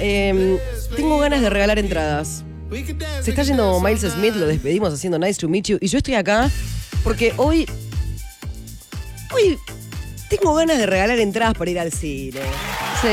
Tengo ganas de regalar entradas. Se está yendo Miles Smith, lo despedimos haciendo Nice to Meet You. Y yo estoy acá porque hoy tengo ganas de regalar entradas para ir al cine. Sí.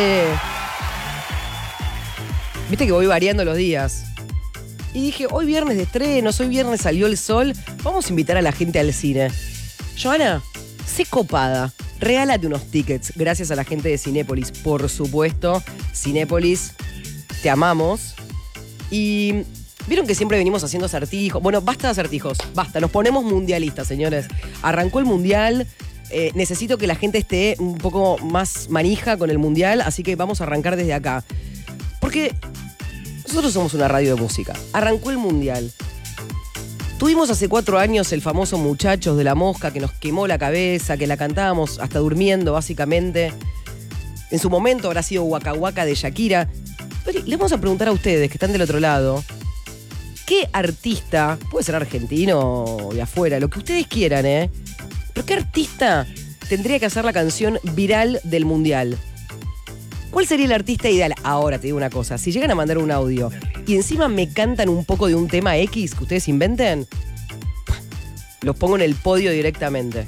Viste que voy variando los días. Y dije, hoy viernes de estrenos, hoy viernes salió el sol, vamos a invitar a la gente al cine. Joana, sé copada, regálate unos tickets, gracias a la gente de Cinépolis, por supuesto. Cinépolis, te amamos. Y vieron que siempre venimos haciendo acertijos. Bueno, basta de acertijos, basta, nos ponemos mundialistas, señores. Arrancó el mundial, necesito que la gente esté un poco más manija con el mundial, así que vamos a arrancar desde acá. Porque nosotros somos una radio de música. Arrancó el mundial. Tuvimos hace 4 años el famoso Muchachos de la Mosca que nos quemó la cabeza, que la cantábamos hasta durmiendo, básicamente. En su momento habrá sido Waka Waka de Shakira. Pero les vamos a preguntar a ustedes, que están del otro lado, ¿qué artista, puede ser argentino o de afuera, lo que ustedes quieran, pero qué artista tendría que hacer la canción viral del mundial? ¿Cuál sería el artista ideal? Ahora te digo una cosa, si llegan a mandar un audio y encima me cantan un poco de un tema X que ustedes inventen, los pongo en el podio directamente.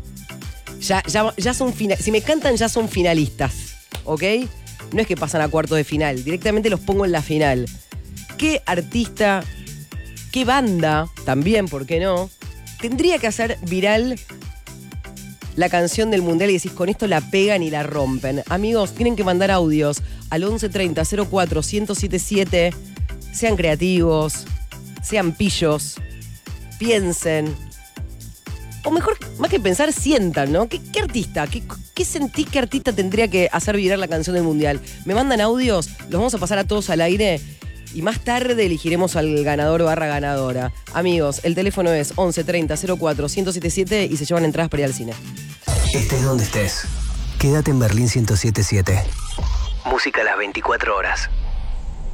Ya son si me cantan ya son finalistas, ¿ok? No es que pasan a cuartos de final, directamente los pongo en la final. ¿Qué artista, qué banda, también, por qué no, tendría que hacer viral la canción del mundial y decís, con esto la pegan y la rompen? Amigos, tienen que mandar audios al 1130 04 1077. Sean creativos, sean pillos, piensen. O mejor, más que pensar, sientan, ¿no? ¿Qué artista? ¿Qué sentís que artista tendría que hacer viral la canción del mundial? Me mandan audios, los vamos a pasar a todos al aire y más tarde elegiremos al ganador / ganadora. Amigos, el teléfono es 1130 04 1077 y se llevan entradas para ir al cine. Estés donde estés, quédate en Berlín 107.7. Música a las 24 horas.